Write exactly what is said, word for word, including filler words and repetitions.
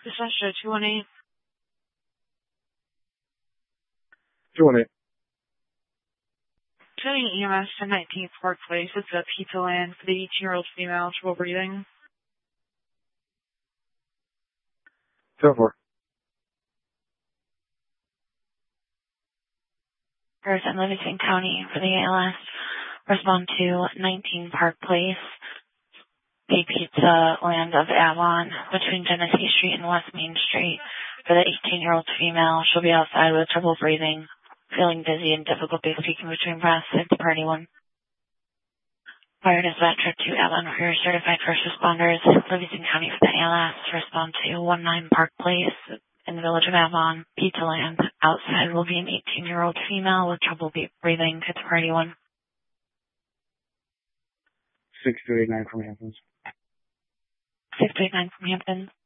Dispatcher two one eight. two one eight. Turning E M S to nineteenth Park Place. It's a pizza land for the eighteen-year-old female, trouble breathing. seven four. First in Livingston County for the A L S. Respond to nineteen Park Place, the pizza land of Avon, between Genesee Street and West Main Street. For the eighteen-year-old female, she'll be outside with trouble breathing, feeling dizzy and difficulty speaking between breaths. It's party one. Fire dispatcher to Avon for your certified first responders. Livingston County for the A L S. Respond to nineteen Park Place in the village of Avon, pizza land. Outside will be an eighteen-year-old female with trouble breathing. It's party one. six two eight nine from Hamptons. six two eight nine from Hamptons.